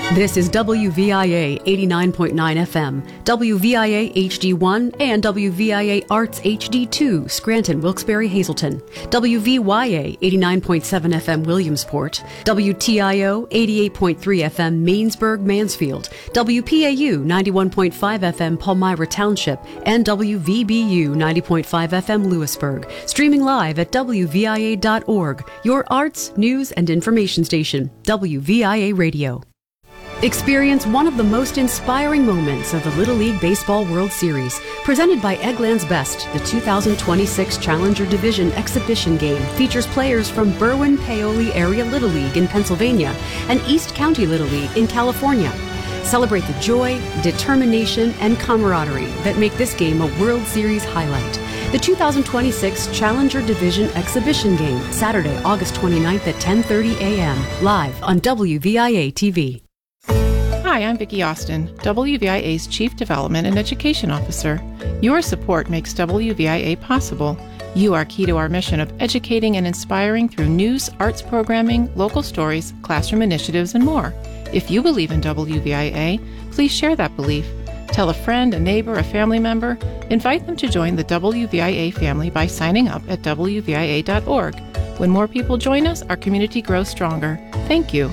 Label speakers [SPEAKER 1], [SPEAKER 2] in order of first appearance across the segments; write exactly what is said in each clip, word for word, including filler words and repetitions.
[SPEAKER 1] This is W V I A eighty-nine point nine F M, W V I A H D one, and W V I A Arts H D two, Scranton, Wilkes-Barre, Hazleton, W V Y A eighty-nine point seven F M, Williamsport, W T I O eighty-eight point three F M, Mainsburg, Mansfield, W P A U ninety-one point five F M, Palmyra Township, and W V B U ninety point five F M, Lewisburg. Streaming live at W V I A dot org, your arts, news, and information station, W V I A Radio. Experience one of the most inspiring moments of the Little League Baseball World Series. Presented by Eggland's Best, the two thousand twenty-six Challenger Division exhibition game features players from Berwyn-Paoli Area Little League in Pennsylvania and East County Little League in California. Celebrate the joy, determination, and camaraderie that make this game a World Series highlight. The two thousand twenty-six Challenger Division exhibition game, Saturday, August twenty-ninth at ten thirty a.m., live on W V I A T V.
[SPEAKER 2] Hi, I'm Vicki Austin, W V I A's Chief Development and Education Officer. Your support makes W V I A possible. You are key to our mission of educating and inspiring through news, arts programming, local stories, classroom initiatives, and more. If you believe in W V I A, please share that belief. Tell a friend, a neighbor, a family member. Invite them to join the W V I A family by signing up at W V I A dot org. When more people join us, our community grows stronger. Thank you.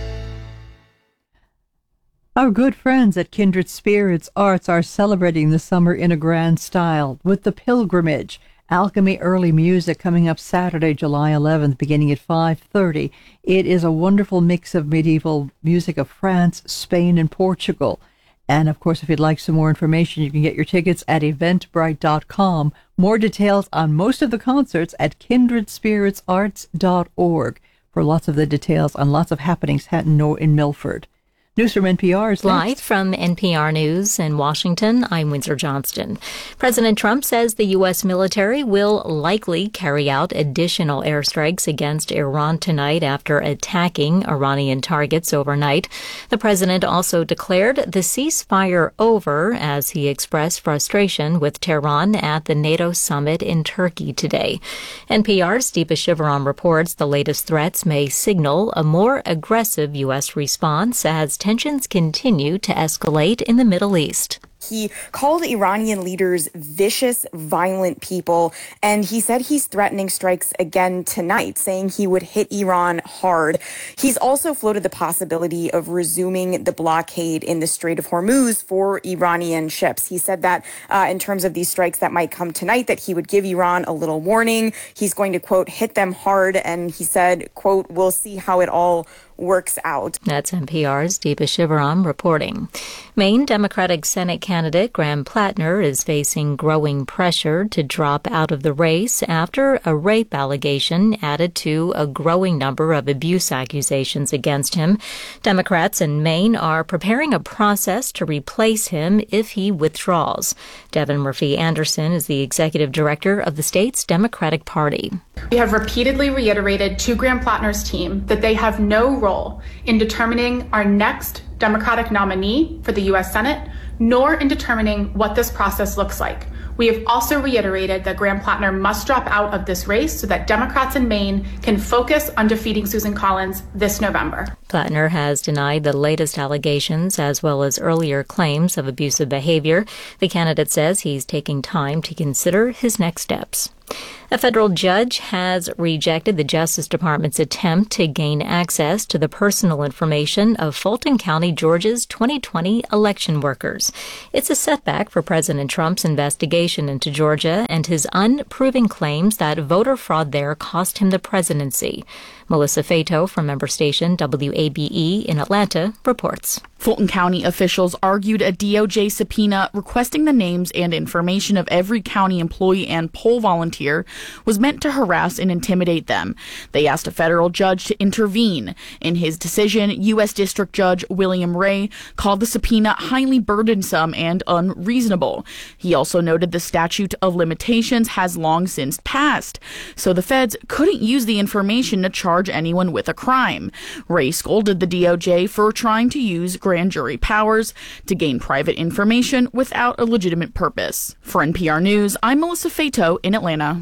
[SPEAKER 3] Our good friends at Kindred Spirits Arts are celebrating the summer in a grand style with the Pilgrimage, Alchemy Early Music, coming up Saturday, July eleventh, beginning at five thirty. It is a wonderful mix of medieval music of France, Spain, and Portugal. And, of course, if you'd like some more information, you can get your tickets at eventbrite dot com. More details on most of the concerts at kindred spirits arts dot org for lots of the details on lots of happenings happening in Milford. News from N P R is
[SPEAKER 4] Live
[SPEAKER 3] next.
[SPEAKER 4] from N P R News in Washington, I'm Windsor Johnston. President Trump says the U S military will likely carry out additional airstrikes against Iran tonight after attacking Iranian targets overnight. The president also declared the ceasefire over as he expressed frustration with Tehran at the NATO summit in Turkey today. N P R's Deepa Shivaram reports the latest threats may signal a more aggressive U S response as tensions continue to escalate in the Middle East.
[SPEAKER 5] He called Iranian leaders vicious, violent people, and he said he's threatening strikes again tonight, saying he would hit Iran hard. He's also floated the possibility of resuming the blockade in the Strait of Hormuz for Iranian ships. He said that uh, in terms of these strikes that might come tonight, that he would give Iran a little warning. He's going to, quote, hit them hard, and he said, quote, we'll see how it all works out.
[SPEAKER 4] That's N P R's Deepa Shivaram reporting. Maine Democratic Senate candidate Graham Plattner is facing growing pressure to drop out of the race after a rape allegation added to a growing number of abuse accusations against him. Democrats in Maine are preparing a process to replace him if he withdraws. Devin Murphy-Anderson is the executive director of the state's Democratic Party.
[SPEAKER 6] We have repeatedly reiterated to Graham Plattner's team that they have no role in determining our next Democratic nominee for the U S Senate, nor in determining what this process looks like. We have also reiterated that Graham Plattner must drop out of this race so that Democrats in Maine can focus on defeating Susan Collins this November.
[SPEAKER 4] Plattner has denied the latest allegations as well as earlier claims of abusive behavior. The candidate says he's taking time to consider his next steps. A federal judge has rejected the Justice Department's attempt to gain access to the personal information of Fulton County, Georgia's twenty twenty election workers. It's a setback for President Trump's investigation into Georgia and his unproven claims that voter fraud there cost him the presidency. Melissa Fato from member station W A B E in Atlanta reports.
[SPEAKER 7] Fulton County officials argued a D O J subpoena requesting the names and information of every county employee and poll volunteer was meant to harass and intimidate them. They asked a federal judge to intervene. In his decision, U S District Judge William Ray called the subpoena highly burdensome and unreasonable. He also noted the statute of limitations has long since passed, so the feds couldn't use the information to charge anyone with a crime. Ray scolded the D O J for trying to use grand jury powers to gain private information without a legitimate purpose. For N P R News, I'm Melissa Fato in Atlanta.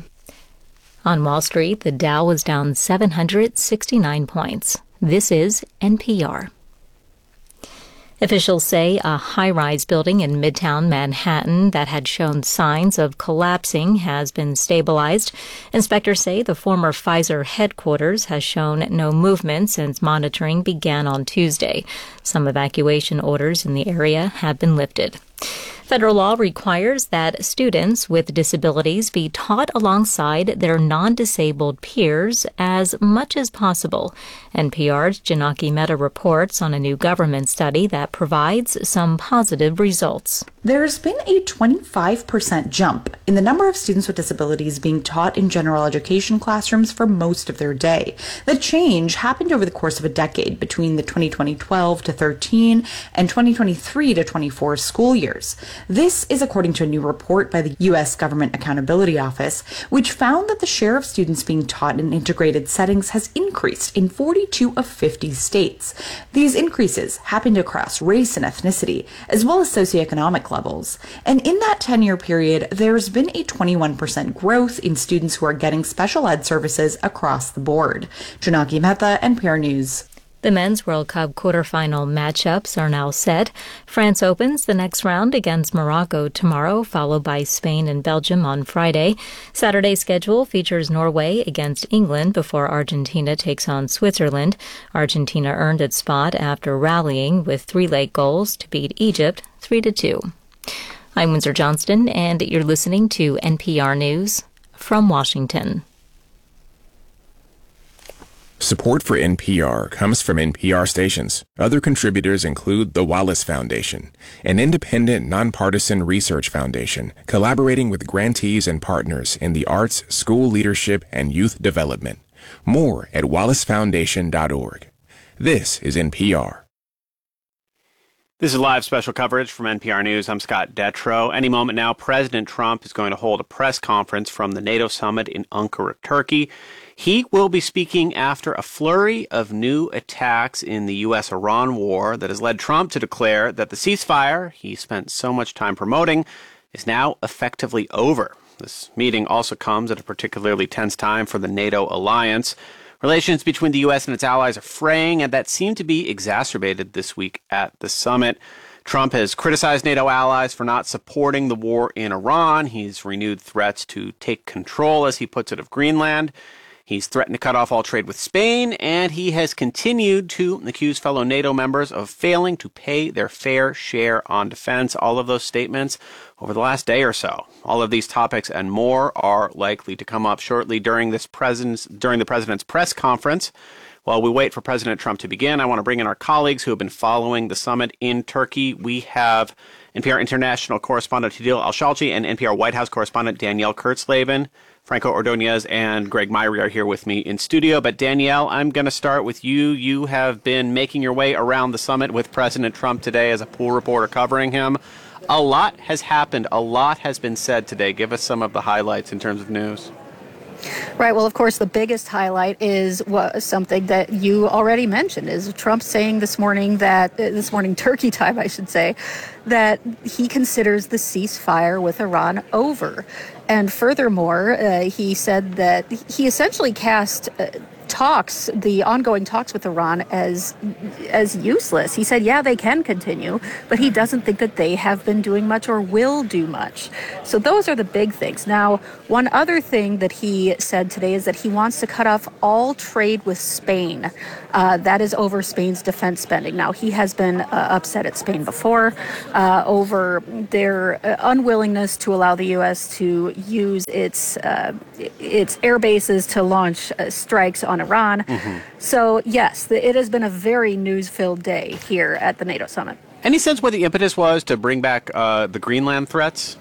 [SPEAKER 4] On Wall Street, the Dow was down seven hundred sixty-nine points. This is N P R. Officials say a high-rise building in Midtown Manhattan that had shown signs of collapsing has been stabilized. Inspectors say the former Pfizer headquarters has shown no movement since monitoring began on Tuesday. Some evacuation orders in the area have been lifted. Federal law requires that students with disabilities be taught alongside their non-disabled peers as much as possible. N P R's Janaki Mehta reports on a new government study that provides some positive results.
[SPEAKER 8] There's been a twenty-five percent jump in the number of students with disabilities being taught in general education classrooms for most of their day. The change happened over the course of a decade between the twenty twelve to thirteen and twenty twenty-three to twenty-four school years. This is according to a new report by the U S Government Accountability Office, which found that the share of students being taught in integrated settings has increased in forty-two of fifty states. These increases happened across race and ethnicity, as well as socioeconomic levels. And in that ten-year period, there's been a twenty-one percent growth in students who are getting special ed services across the board. Janaki Mehta, N P R News.
[SPEAKER 4] The Men's World Cup quarterfinal matchups are now set. France opens the next round against Morocco tomorrow, followed by Spain and Belgium on Friday. Saturday's schedule features Norway against England before Argentina takes on Switzerland. Argentina earned its spot after rallying with three late goals to beat Egypt three to two. I'm Windsor Johnston, and you're listening to N P R News from Washington.
[SPEAKER 9] Support for N P R comes from N P R stations. Other contributors include the Wallace Foundation, an independent, nonpartisan research foundation collaborating with grantees and partners in the arts, school leadership, and youth development. More at wallace foundation dot org. This is N P R.
[SPEAKER 10] This is live special coverage from N P R News. I'm Scott Detrow. Any moment now, President Trump is going to hold a press conference from the NATO summit in Ankara, Turkey. He will be speaking after a flurry of new attacks in the U S Iran war that has led Trump to declare that the ceasefire he spent so much time promoting is now effectively over. This meeting also comes at a particularly tense time for the NATO alliance. Relations between the U S and its allies are fraying, and that seemed to be exacerbated this week at the summit. Trump has criticized NATO allies for not supporting the war in Iran. He's renewed threats to take control, as he puts it, of Greenland. He's threatened to cut off all trade with Spain, and he has continued to accuse fellow NATO members of failing to pay their fair share on defense. All of those statements over the last day or so. All of these topics and more are likely to come up shortly during this president's during the president's press conference. While we wait for President Trump to begin, I want to bring in our colleagues who have been following the summit in Turkey. We have N P R international correspondent Hadil Al-Shalchi and N P R White House correspondent Danielle Kurtzleben. Franco Ordonez and Greg Myrie are here with me in studio. But Danielle, I'm going to start with you. You have been making your way around the summit with President Trump today as a pool reporter covering him. A lot has happened. A lot has been said today. Give us some of the highlights in terms of news.
[SPEAKER 11] Right. Well, of course, the biggest highlight is what, something that you already mentioned, is Trump saying this morning that, uh, this morning Turkey time, I should say, that he considers the ceasefire with Iran over. And furthermore, uh, he said that he essentially cast uh, talks, the ongoing talks with Iran, as as useless. He said, yeah, they can continue, but he doesn't think that they have been doing much or will do much. So those are the big things. Now, one other thing that he said today is that he wants to cut off all trade with Spain. Uh, that is over Spain's defense spending. Now, he has been uh, upset at Spain before uh, over their uh, unwillingness to allow the U S to use its uh, its air bases to launch uh, strikes on Iran. Mm-hmm. So, yes, the, it has been a very news-filled day here at the NATO summit.
[SPEAKER 10] Any sense what the impetus was to bring back uh, the Greenland threats?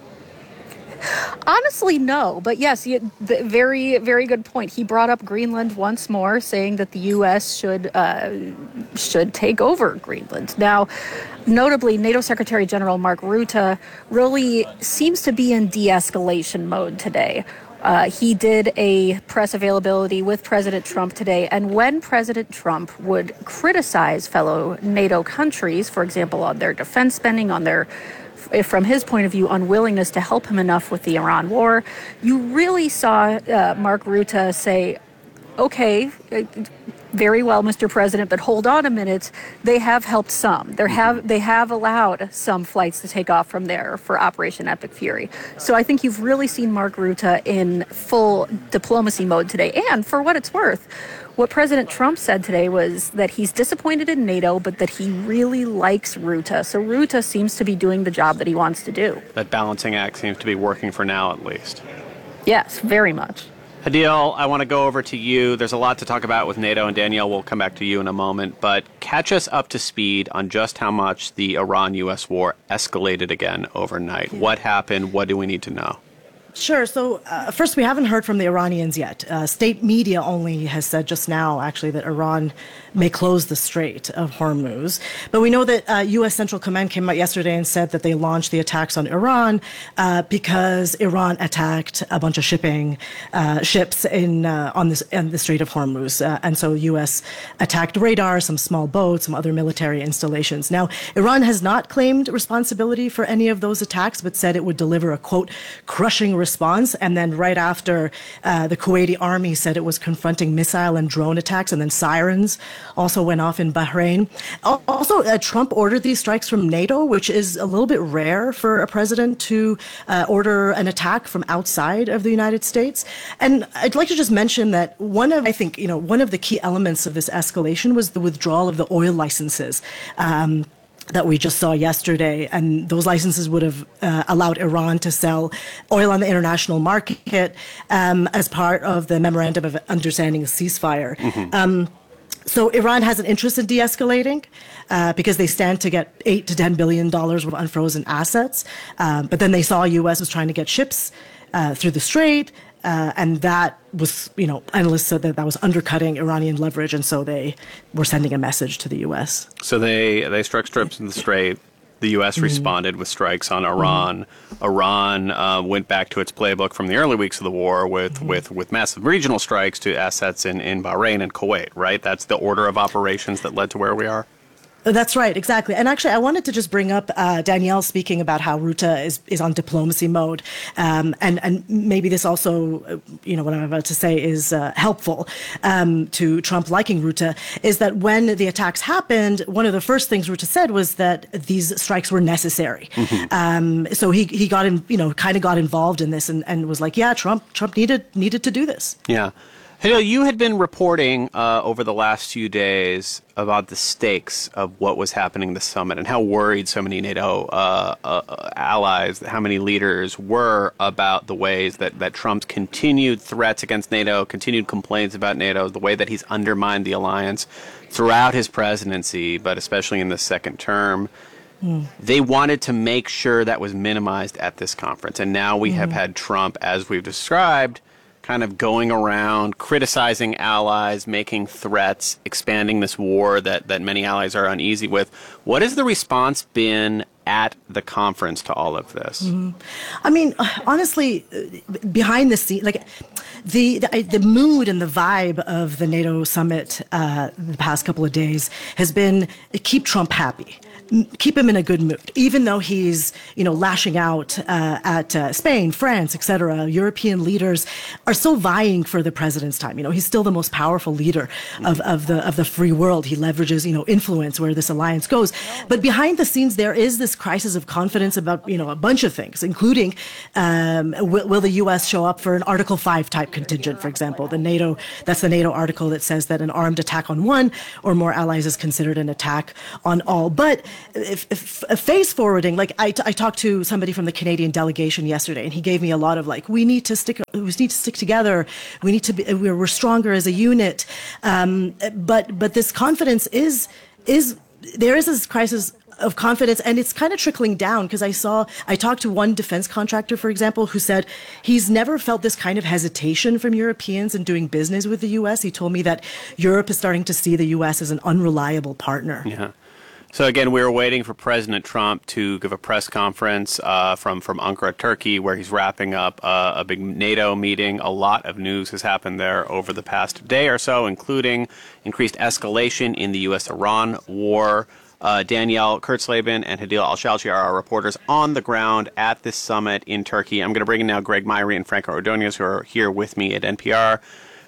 [SPEAKER 11] Honestly, no. But yes, you, the, very, very good point. He brought up Greenland once more, saying that the U S should uh, should take over Greenland. Now, notably, NATO Secretary General Mark Rutte really seems to be in de-escalation mode today. Uh, he did a press availability with President Trump today, and when President Trump would criticize fellow NATO countries, for example, on their defense spending, on their, from his point of view, unwillingness to help him enough with the Iran war, you really saw uh, Mark Rutte say, okay, very well, Mister President, but hold on a minute. They have helped some. They have they have allowed some flights to take off from there for Operation Epic Fury. So I think you've really seen Mark Rutte in full diplomacy mode today. And for what it's worth, what President Trump said today was that he's disappointed in NATO, but that he really likes Rutte. So Rutte seems to be doing the job that he wants to do.
[SPEAKER 10] That balancing act seems to be working for now, at least.
[SPEAKER 11] Yes, very much.
[SPEAKER 10] Hadil, I want to go over to you. There's a lot to talk about with NATO, and Danielle, we'll come back to you in a moment. But catch us up to speed on just how much the Iran-U S war escalated again overnight. What happened? What do we need to know?
[SPEAKER 12] Sure. So uh, first, we haven't heard from the Iranians yet. Uh, state media only has said just now, actually, that Iran may close the Strait of Hormuz. But we know that uh, U S Central Command came out yesterday and said that they launched the attacks on Iran uh, because Iran attacked a bunch of shipping uh, ships in uh, on, this, in the Strait of Hormuz. Uh, and so U S attacked radar, some small boats, some other military installations. Now, Iran has not claimed responsibility for any of those attacks, but said it would deliver a, quote, crushing response. And then right after, uh, the Kuwaiti army said it was confronting missile and drone attacks, and then sirens also went off in Bahrain. Also, uh, Trump ordered these strikes from NATO, which is a little bit rare for a president to uh, order an attack from outside of the United States. And I'd like to just mention that one of, I think, you know, one of the key elements of this escalation was the withdrawal of the oil licenses. Um, that we just saw yesterday, and those licenses would have uh, allowed Iran to sell oil on the international market um, as part of the Memorandum of Understanding of Ceasefire. Mm-hmm. Um, so Iran has an interest in de-escalating uh, because they stand to get eight to ten billion dollars of unfrozen assets. Um, but then they saw U S was trying to get ships uh, through the Strait. Uh, and that was, you know, analysts said that that was undercutting Iranian leverage, and so they were sending a message to the U S.
[SPEAKER 10] So they, they struck strips in the Strait. The U S mm-hmm. responded with strikes on Iran. Mm-hmm. Iran uh, went back to its playbook from the early weeks of the war with, mm-hmm. with, with massive regional strikes to assets in, in Bahrain and Kuwait, right? That's the order of operations that led to where we are?
[SPEAKER 12] That's right, exactly. And actually, I wanted to just bring up uh, Danielle speaking about how Rutte is, is on diplomacy mode. Um, and, and maybe this also, uh, you know, what I'm about to say is uh, helpful um, to Trump liking Rutte, is that when the attacks happened, one of the first things Rutte said was that these strikes were necessary. Mm-hmm. Um, so he, he got in, you know, kind of got involved in this and, and was like, yeah, Trump Trump needed needed to do this.
[SPEAKER 10] Yeah. Hey, you had been reporting uh, over the last few days about the stakes of what was happening at the summit and how worried so many NATO uh, uh, allies, how many leaders were about the ways that, that Trump's continued threats against NATO, continued complaints about NATO, the way that he's undermined the alliance throughout his presidency, but especially in the second term. Mm. They wanted to make sure that was minimized at this conference. And now we mm. have had Trump, as we've described, kind of going around, criticizing allies, making threats, expanding this war that, that many allies are uneasy with. What has the response been at the conference to all of this?
[SPEAKER 12] Mm-hmm. I mean, honestly, behind the scenes, like the, the the mood and the vibe of the NATO summit uh, the past couple of days has been keep Trump happy. Keep him in a good mood, even though he's, you know, lashing out uh, at uh, Spain, France, et cetera. European leaders are still vying for the president's time. You know, he's still the most powerful leader of, of the of the free world. He leverages, you know, influence where this alliance goes. But behind the scenes, there is this crisis of confidence about, you know, a bunch of things, including um, will, will the U S show up for an Article five type contingent, for example? The NATO, that's the NATO article that says that an armed attack on one or more allies is considered an attack on all. But If, if, if face forwarding, like I, I talked to somebody from the Canadian delegation yesterday, and he gave me a lot of like, we need to stick, we need to stick together. We need to be, we're, we're stronger as a unit. Um, but but this confidence is is there is this crisis of confidence, and it's kind of trickling down, because I saw, I talked to one defense contractor, for example, who said he's never felt this kind of hesitation from Europeans in doing business with the U S. He told me that Europe is starting to see the U S as an unreliable partner.
[SPEAKER 10] Yeah. So again, we were waiting for President Trump to give a press conference uh, from, from Ankara, Turkey, where he's wrapping up uh, a big NATO meeting. A lot of news has happened there over the past day or so, including increased escalation in the U S Iran war. Uh, Danielle Kurtzleben and Hadil Al-Shalchi are our reporters on the ground at this summit in Turkey. I'm going to bring in now Greg Myrie and Franco Ordonez, who are here with me at N P R.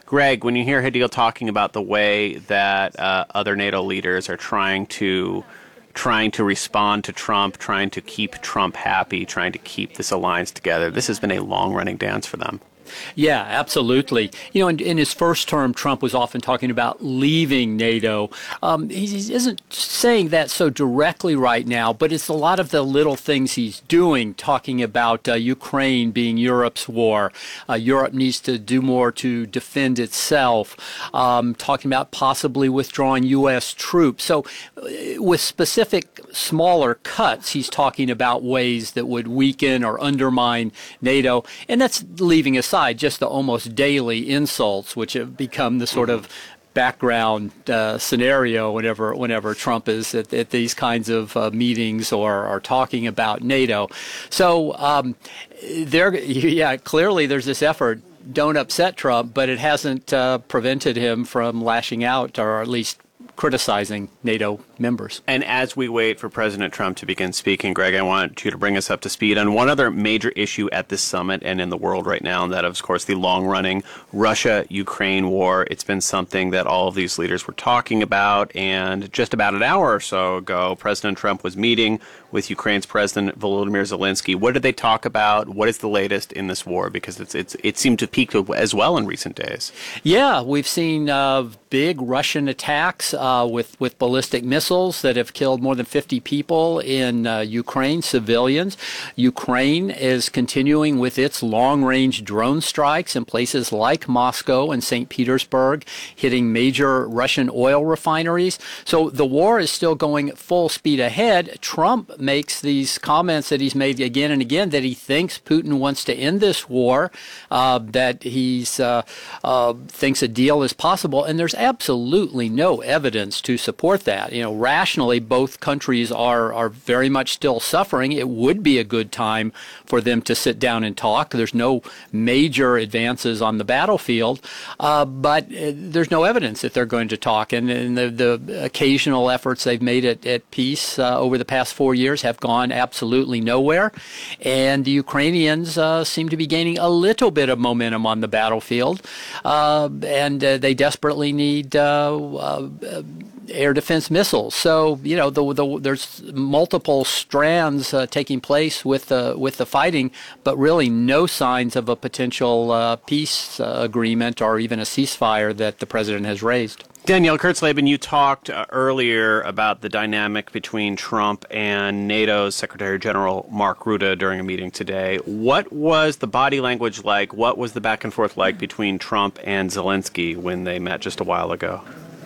[SPEAKER 10] Greg, when you hear Hadil talking about the way that uh, other NATO leaders are trying to trying to respond to Trump, trying to keep Trump happy, trying to keep this alliance together, this has been a long-running dance for them.
[SPEAKER 13] Yeah, absolutely. You know, in, in his first term, Trump was often talking about leaving NATO. Um, he, he isn't saying that so directly right now, but it's a lot of the little things he's doing, talking about uh, Ukraine being Europe's war. Uh, Europe needs to do more to defend itself, um, talking about possibly withdrawing U S troops. So uh, with specific smaller cuts, he's talking about ways that would weaken or undermine NATO, and that's leaving aside just the almost daily insults, which have become the sort of background uh, scenario whenever whenever Trump is at, at these kinds of uh, meetings or are talking about NATO. So um, there, yeah, clearly there's this effort. Don't upset Trump, but it hasn't uh, prevented him from lashing out, or at least criticizing NATO members.
[SPEAKER 10] And as we wait for President Trump to begin speaking, Greg, I want you to bring us up to speed on one other major issue at this summit and in the world right now, and that, of course, the long-running Russia-Ukraine war. It's been something that all of these leaders were talking about, and just about an hour or so ago, President Trump was meeting with Ukraine's President Volodymyr Zelensky. What did they talk about? What is the latest in this war? Because it's, it's it seemed to peak as well in recent days.
[SPEAKER 13] Yeah, we've seen uh, big Russian attacks uh, with, with ballistic missiles that have killed more than fifty people in uh, Ukraine, civilians. Ukraine is continuing with its long-range drone strikes in places like Moscow and Saint Petersburg, hitting major Russian oil refineries. So the war is still going full speed ahead. Trump makes these comments that he's made again and again, that he thinks Putin wants to end this war, uh, that he's uh, uh, thinks a deal is possible, and there's absolutely no evidence to support that. You know, rationally, both countries are are very much still suffering. It would be a good time for them to sit down and talk. There's no major advances on the battlefield, uh, but uh, there's no evidence that they're going to talk. And, and the, the occasional efforts they've made at, at peace uh, over the past four years have gone absolutely nowhere. And the Ukrainians uh, seem to be gaining a little bit of momentum on the battlefield, uh, and uh, they desperately need uh, uh, air defense missiles. So, you know, the, the, there's multiple strands uh, taking place with the with the fighting, but really no signs of a potential uh, peace uh, agreement or even a ceasefire that the president has raised.
[SPEAKER 10] Danielle Kurtzleben, you talked uh, earlier about the dynamic between Trump and NATO's Secretary General Mark Rutte during a meeting today. What was the body language like? What was the back and forth like between Trump and Zelensky when they met just a while ago?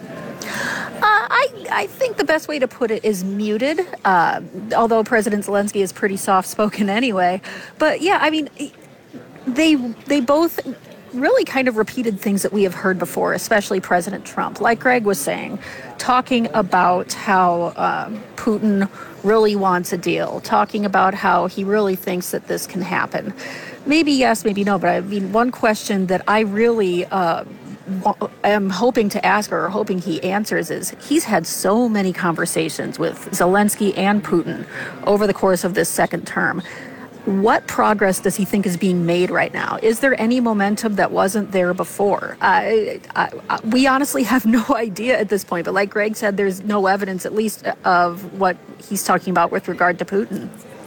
[SPEAKER 11] Uh, I, I think the best way to put it is muted, uh, although President Zelensky is pretty soft-spoken anyway. But yeah, I mean, they they both really kind of repeated things that we have heard before, especially President Trump. Like Greg was saying, talking about how um, Putin really wants a deal, talking about how he really thinks that this can happen. Maybe yes, maybe no, but I mean, one question that I really uh, am hoping to ask or hoping he answers is, he's had so many conversations with Zelensky and Putin over the course of this second term. What progress does he think is being made right now? Is there any momentum that wasn't there before? I, I, I, we honestly have no idea at this point, but like Greg said, there's no evidence, at least, of what he's talking about with regard to Putin.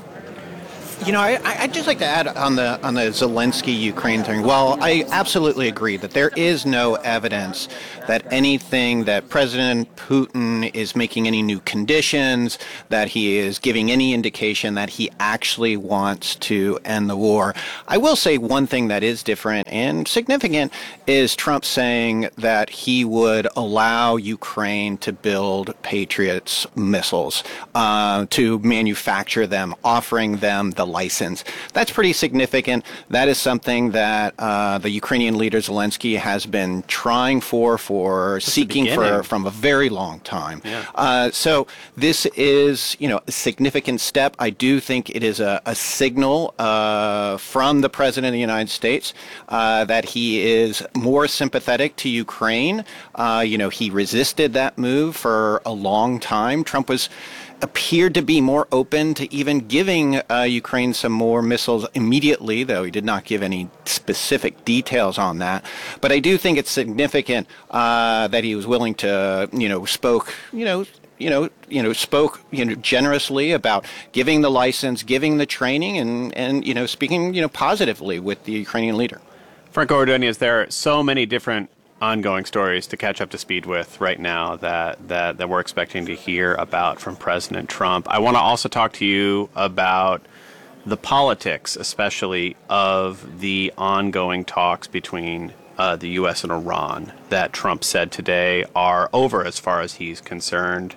[SPEAKER 14] You know, I, I'd just like to add on the on the Zelensky-Ukraine thing. Well, I absolutely agree that there is no evidence that anything that President Putin is making any new conditions, that he is giving any indication that he actually wants to end the war. I will say one thing that is different and significant is Trump saying that he would allow Ukraine to build Patriots missiles, uh, to manufacture them, offering them the license. That's pretty significant. That is something that uh, the Ukrainian leader Zelensky has been trying for, for That's seeking for from a very long time. Yeah. Uh, so this is, you know, a significant step. I do think it is a, a signal uh, from the President of the United States uh, that he is more sympathetic to Ukraine. Uh, you know, he resisted that move for a long time. Trump was appeared to be more open to even giving uh, Ukraine Ukraine some more missiles immediately, though he did not give any specific details on that. But I do think it's significant uh, that he was willing to, you know, spoke, you know, you know, you know, spoke, you know, generously about giving the license, giving the training, and, and you know, speaking, you know, positively with the Ukrainian leader.
[SPEAKER 10] Franco Ordonez, there are so many different ongoing stories to catch up to speed with right now that, that, that we're expecting to hear about from President Trump. I want to also talk to you about the politics, especially of the ongoing talks between uh, the U S and Iran that Trump said today are over as far as he's concerned.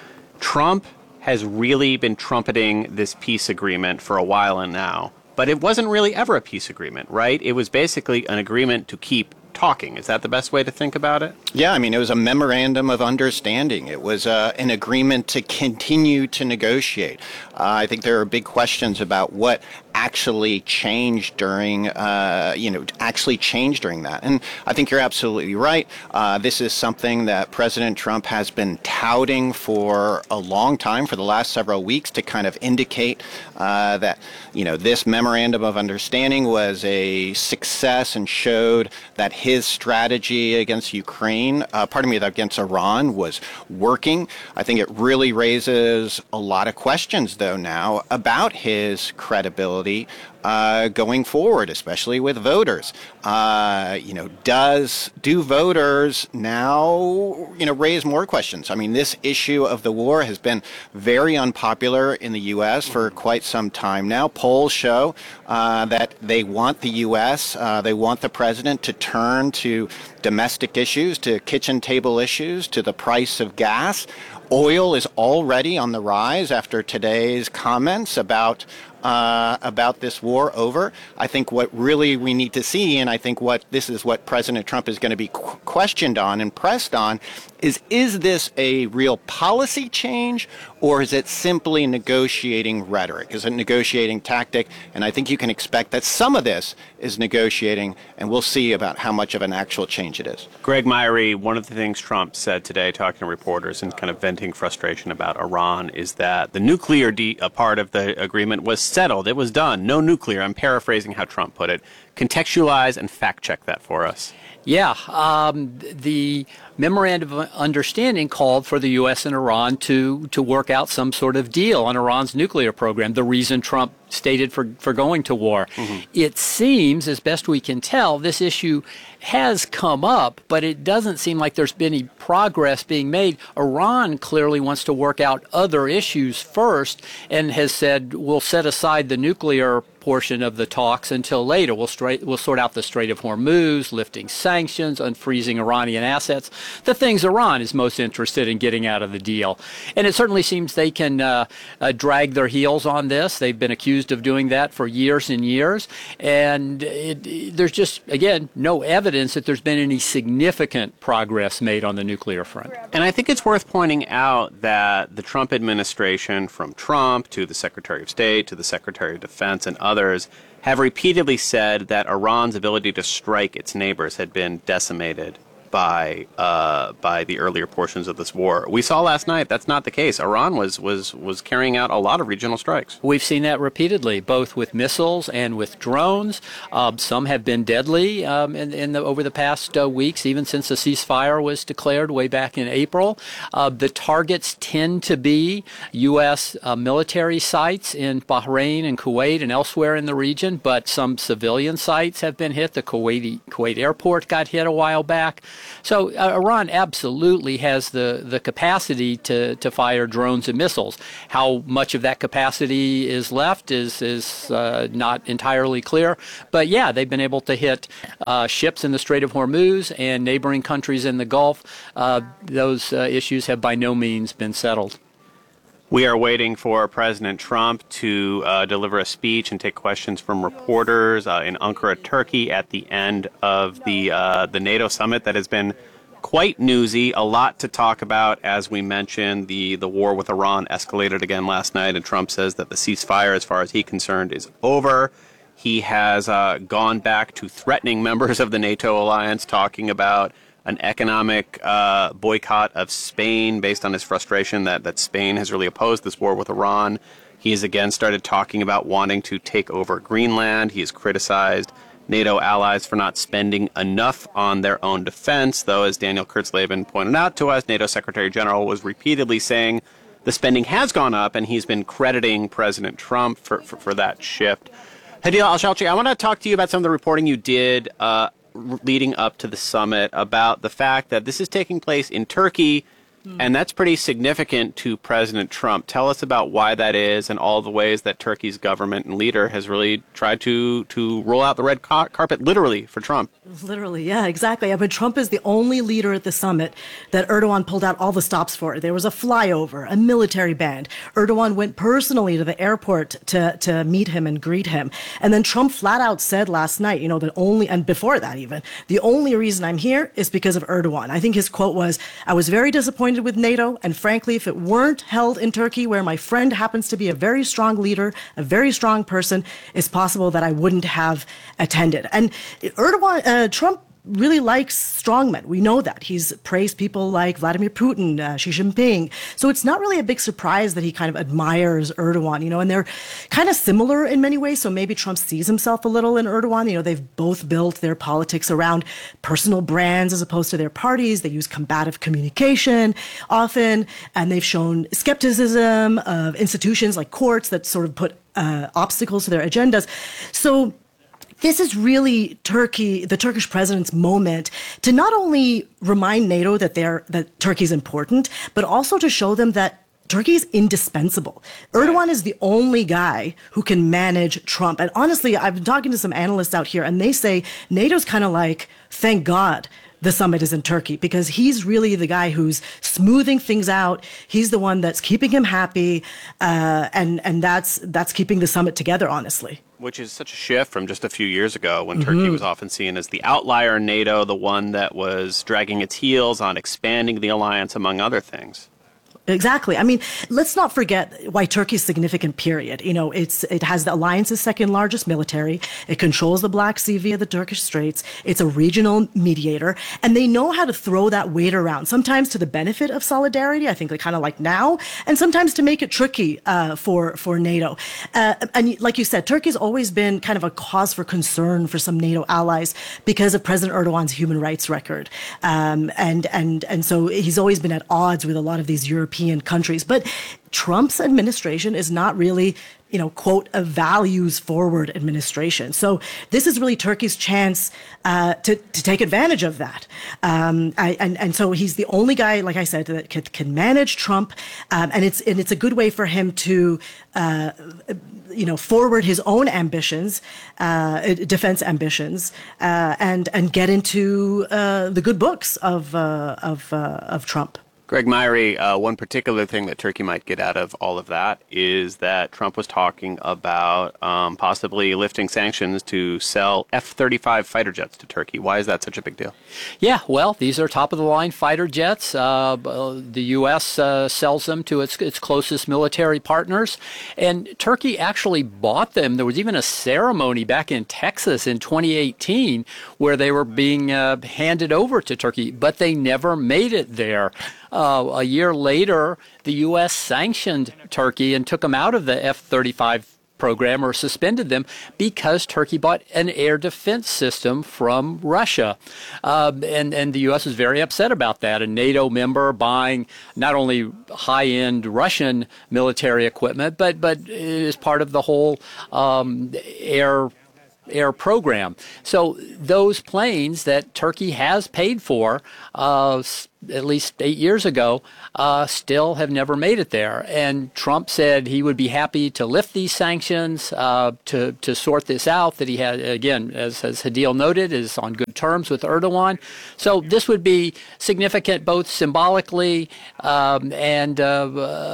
[SPEAKER 10] Trump has really been trumpeting this peace agreement for a while now, but it wasn't really ever a peace agreement, right? It was basically an agreement to keep talking. Is that the best way to think about it?
[SPEAKER 14] Yeah, I mean, it was a memorandum of understanding. It was uh, an agreement to continue to negotiate. Uh, I think there are big questions about what actually changed during, uh, you know, actually changed during that. And I think you're absolutely right. Uh, this is something that President Trump has been touting for a long time, for the last several weeks, to kind of indicate uh, that, you know, this memorandum of understanding was a success and showed that his strategy against Ukraine, uh, pardon me, against Iran was working. I think it really raises a lot of questions, though, now about his credibility Uh, going forward, especially with voters. Uh, you know, does do voters now, you know, raise more questions? I mean, this issue of the war has been very unpopular in the U S for quite some time now. Polls show uh, that they want the U S, uh, they want the president to turn to domestic issues, to kitchen table issues, to the price of gas. Oil is already on the rise after today's comments about Uh, about this war over. I think what really we need to see, and I think what this is what President Trump is going to be qu- questioned on and pressed on, is is this a real policy change, or is it simply negotiating rhetoric? Is it a negotiating tactic? And I think you can expect that some of this is negotiating, and we'll see about how much of an actual change it is.
[SPEAKER 10] Greg Myrie, one of the things Trump said today, talking to reporters and kind of venting frustration about Iran, is that the nuclear de- a part of the agreement was settled. It was done. No nuclear. I'm paraphrasing how Trump put it. Contextualize and fact check that for us.
[SPEAKER 13] Yeah, um, the memorandum of understanding called for the U S and Iran to to work out some sort of deal on Iran's nuclear program, the reason Trump stated for, for going to war. Mm-hmm. It seems, as best we can tell, this issue has come up, but it doesn't seem like there's been any progress being made. Iran clearly wants to work out other issues first and has said, we'll set aside the nuclear portion of the talks until later. We'll, straight, we'll sort out the Strait of Hormuz, lifting sanctions, unfreezing Iranian assets, the things Iran is most interested in getting out of the deal. And it certainly seems they can uh, uh, drag their heels on this. They've been accused of doing that for years and years. And it, it, there's just, again, no evidence that there's been any significant progress made on the nuclear front.
[SPEAKER 10] And I think it's worth pointing out that the Trump administration, from Trump to the Secretary of State to the Secretary of Defense and others, have repeatedly said that Iran's ability to strike its neighbors had been decimated by uh, by the earlier portions of this war. We saw last night that's not the case. Iran was was was carrying out a lot of regional strikes.
[SPEAKER 13] We've seen that repeatedly, both with missiles and with drones. Uh, some have been deadly um, in, in the, over the past uh, weeks, even since the ceasefire was declared way back in April. Uh, the targets tend to be U S uh, military sites in Bahrain and Kuwait and elsewhere in the region, but some civilian sites have been hit. The Kuwaiti Kuwait airport got hit a while back. So uh, Iran absolutely has the, the capacity to, to fire drones and missiles. How much of that capacity is left is, is uh, not entirely clear. But yeah, they've been able to hit uh, ships in the Strait of Hormuz and neighboring countries in the Gulf. Uh, those uh, issues have by no means been settled.
[SPEAKER 10] We are waiting for President Trump to uh, deliver a speech and take questions from reporters uh, in Ankara, Turkey, at the end of the uh, the NATO summit that has been quite newsy. A lot to talk about, as we mentioned. The, the war with Iran escalated again last night, and Trump says that the ceasefire, as far as he's concerned, is over. He has uh, gone back to threatening members of the NATO alliance, talking about an economic uh, boycott of Spain based on his frustration that, that Spain has really opposed this war with Iran. He has again started talking about wanting to take over Greenland. He has criticized NATO allies for not spending enough on their own defense, though, as Daniel Kurtzleben pointed out to us, NATO Secretary General was repeatedly saying the spending has gone up, and he's been crediting President Trump for, for, for that shift. Hadeel Al-Shalchi, I want to talk to you about some of the reporting you did uh, leading up to the summit about the fact that this is taking place in Turkey, and that's pretty significant to President Trump. Tell us about why that is and all the ways that Turkey's government and leader has really tried to, to roll out the red car- carpet, literally, for Trump.
[SPEAKER 12] Literally, yeah, exactly. I mean, Trump is the only leader at the summit that Erdogan pulled out all the stops for. There was a flyover, a military band. Erdogan went personally to the airport to, to meet him and greet him. And then Trump flat out said last night, you know, that only, and before that even, the only reason I'm here is because of Erdogan. I think his quote was, I was very disappointed with NATO, and frankly, if it weren't held in Turkey, where my friend happens to be a very strong leader, a very strong person, it's possible that I wouldn't have attended. And Erdogan, uh, Trump really likes strongmen. We know that. He's praised people like Vladimir Putin, uh, Xi Jinping. So it's not really a big surprise that he kind of admires Erdogan, you know, and they're kind of similar in many ways. So maybe Trump sees himself a little in Erdogan. You know, they've both built their politics around personal brands as opposed to their parties. They use combative communication often, and they've shown skepticism of institutions like courts that sort of put uh, obstacles to their agendas. So this is really Turkey, the Turkish president's moment to not only remind NATO that they're that Turkey's important, but also to show them that Turkey is indispensable. Erdogan is the only guy who can manage Trump. And honestly, I've been talking to some analysts out here, and they say NATO's kind of like, thank God the summit is in Turkey, because he's really the guy who's smoothing things out. He's the one that's keeping him happy, uh, and and that's that's keeping the summit together, honestly.
[SPEAKER 10] Which is such a shift from just a few years ago when
[SPEAKER 12] Mm-hmm.
[SPEAKER 10] Turkey was often seen as the outlier in NATO, the one that was dragging its heels on expanding the alliance, among other things.
[SPEAKER 12] Exactly. I mean, let's not forget why Turkey's significant, period. You know, it's it has the alliance's second largest military. It controls the Black Sea via the Turkish Straits. It's a regional mediator, and they know how to throw that weight around, sometimes to the benefit of solidarity, I think they kind of like now, and sometimes to make it tricky uh, for, for NATO. Uh, and like you said, Turkey's always been kind of a cause for concern for some NATO allies because of President Erdogan's human rights record. Um, and, and, and so he's always been at odds with a lot of these European countries. But Trump's administration is not really, you know, quote, a values-forward administration. So this is really Turkey's chance uh, to, to take advantage of that. Um, I, and, and so he's the only guy, like I said, that can, can manage Trump. Um, and it's and it's a good way for him to, uh, you know, forward his own ambitions, uh, defense ambitions, uh, and and get into uh, the good books of uh, of uh, of Trump.
[SPEAKER 10] Greg Myrie, uh, one particular thing that Turkey might get out of all of that is that Trump was talking about um, possibly lifting sanctions to sell F thirty-five fighter jets to Turkey. Why is that such a big deal?
[SPEAKER 13] Yeah, well, these are top-of-the-line fighter jets. Uh, the U S uh, sells them to its, its closest military partners, and Turkey actually bought them. There was even a ceremony back in Texas in twenty eighteen where they were being uh, handed over to Turkey, but they never made it there. Uh, a year later, the U S sanctioned Turkey and took them out of the F thirty-five program, or suspended them, because Turkey bought an air defense system from Russia. Uh, and, and the U S is very upset about that. A NATO member buying not only high-end Russian military equipment, but, but it is part of the whole um, air air program. So those planes that Turkey has paid for uh, at least eight years ago uh, still have never made it there. And Trump said he would be happy to lift these sanctions uh, to, to sort this out, that he had, again, as, as Hadeel noted, is on good terms with Erdogan. So this would be significant both symbolically um, and uh,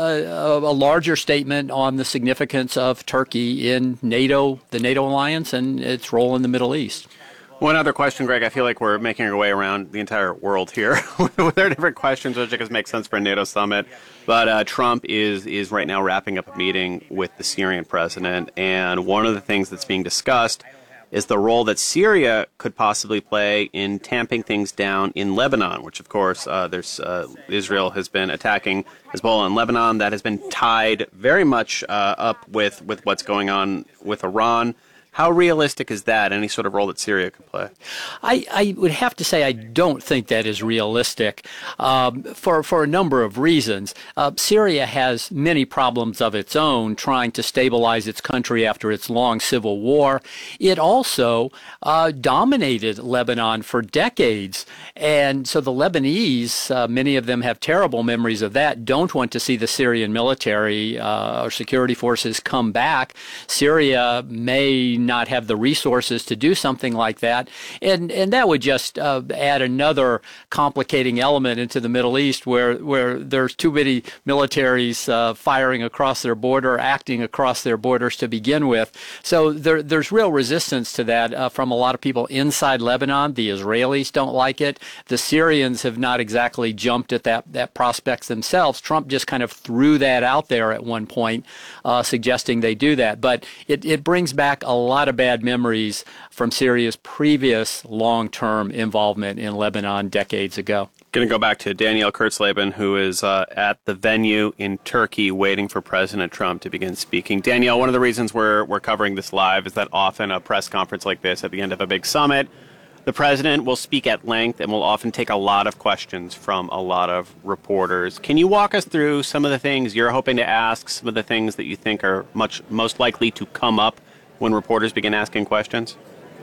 [SPEAKER 13] a, a larger statement on the significance of Turkey in NATO, the NATO alliance, and its role in the Middle East.
[SPEAKER 10] One other question, Greg. I feel like we're making our way around the entire world here with our different questions, which I guess makes sense for a NATO summit. But uh, Trump is is right now wrapping up a meeting with the Syrian president, and one of the things that's being discussed is the role that Syria could possibly play in tamping things down in Lebanon, which, of course, uh, there's uh, Israel has been attacking Hezbollah in Lebanon. That has been tied very much uh, up with, with what's going on with Iran. How realistic is that, any sort of role that Syria could play?
[SPEAKER 13] I, I would have to say I don't think that is realistic um, for, for a number of reasons. Uh, Syria has many problems of its own trying to stabilize its country after its long civil war. It also uh, dominated Lebanon for decades. And so the Lebanese, uh, many of them have terrible memories of that, don't want to see the Syrian military uh, or security forces come back. Syria may not have the resources to do something like that. And and that would just uh, add another complicating element into the Middle East where, where there's too many militaries uh, firing across their border, acting across their borders to begin with. So there, there's real resistance to that uh, from a lot of people inside Lebanon. The Israelis don't like it. The Syrians have not exactly jumped at that, that prospect themselves. Trump just kind of threw that out there at one point, uh, suggesting they do that. But it, it brings back a lot of bad memories from Syria's previous long-term involvement in Lebanon decades ago.
[SPEAKER 10] Going to go back to Danielle Kurtzleben, who is uh, at the venue in Turkey waiting for President Trump to begin speaking. Danielle, one of the reasons we're, we're covering this live is that often a press conference like this at the end of a big summit, the president will speak at length and will often take a lot of questions from a lot of reporters. Can you walk us through some of the things you're hoping to ask, some of the things that you think are much most likely to come up when reporters begin asking questions?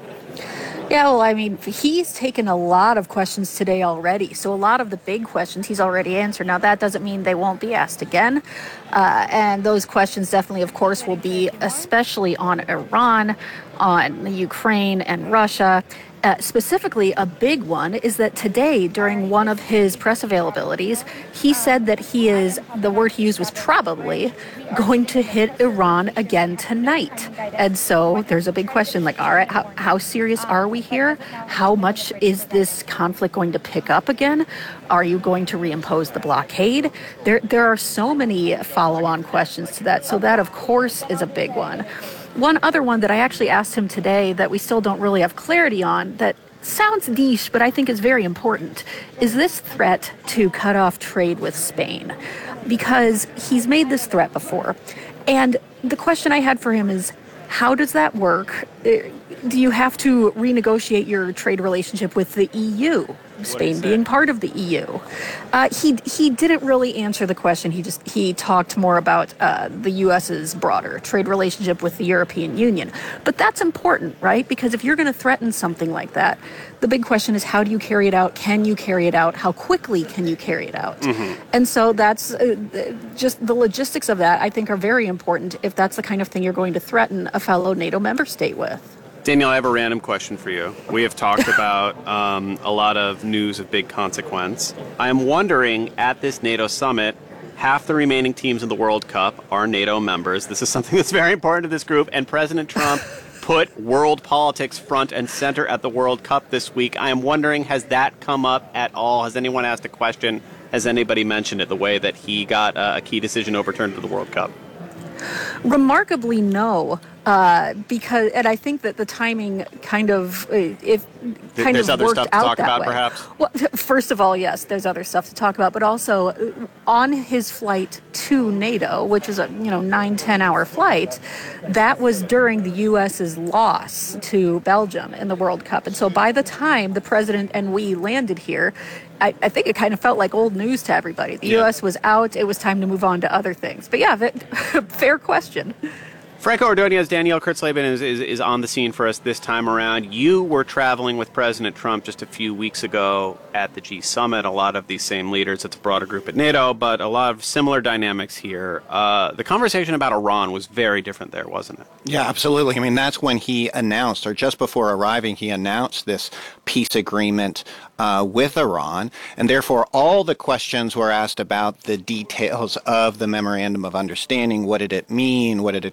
[SPEAKER 11] Yeah, well, I mean, he's taken a lot of questions today already. So a lot of the big questions he's already answered. Now, that doesn't mean they won't be asked again. Uh, and those questions definitely, of course, will be especially on Iran, on Ukraine and Russia. Uh, specifically, a big one is that today, during one of his press availabilities, he said that he is, the word he used was probably, going to hit Iran again tonight. And so there's a big question, like, all right, how, how serious are we here? How much is this conflict going to pick up again? Are you going to reimpose the blockade? There, there are so many follow-on questions to that. So that, of course, is a big one. One other one that I actually asked him today that we still don't really have clarity on, that sounds niche, but I think is very important, is this threat to cut off trade with Spain. Because he's made this threat before. And the question I had for him is, how does that work? Do you have to renegotiate your trade relationship with the E U? Spain being part of the E U. Uh, he he didn't really answer the question. He just he talked more about uh, the U S's broader trade relationship with the European Union. But that's important, right? Because if you're going to threaten something like that, the big question is, how do you carry it out? Can you carry it out? How quickly can you carry it out? Mm-hmm. And so that's uh, just the logistics of that, I think, are very important if that's the kind of thing you're going to threaten a fellow NATO member state with.
[SPEAKER 10] Danielle, I have a random question for you. We have talked about um, a lot of news of big consequence. I am wondering, at this NATO summit, half the remaining teams in the World Cup are NATO members. This is something that's very important to this group, and President Trump put world politics front and center at the World Cup this week. I am wondering, has that come up at all? Has anyone asked a question? Has anybody mentioned it, the way that he got uh, a key decision overturned to the World Cup?
[SPEAKER 11] Remarkably, no. Uh, because, and I think that the timing kind of, uh, if kind
[SPEAKER 10] there's
[SPEAKER 11] of
[SPEAKER 10] other
[SPEAKER 11] worked
[SPEAKER 10] stuff to
[SPEAKER 11] out
[SPEAKER 10] talk
[SPEAKER 11] that
[SPEAKER 10] about,
[SPEAKER 11] way.
[SPEAKER 10] Perhaps.
[SPEAKER 11] Well, first of all, yes, there's other stuff to talk about, but also uh, on his flight to NATO, which is a you know nine ten hour flight, that was during the U S's loss to Belgium in the World Cup, and so by the time the president and we landed here, I, I think it kind of felt like old news to everybody. The yeah. U S was out; it was time to move on to other things. But yeah, fair question.
[SPEAKER 10] Franco Ordonez, Danielle Kurtzleben is, is, is on the scene for us this time around. You were traveling with President Trump just a few weeks ago at the G Summit. A lot of these same leaders. It's a broader group at NATO, but a lot of similar dynamics here. Uh, the conversation about Iran was very different there, wasn't it?
[SPEAKER 14] Yeah, absolutely. I mean, that's when he announced, or just before arriving, he announced this peace agreement uh, with Iran, and therefore all the questions were asked about the details of the memorandum of understanding. What did it mean? What did it do?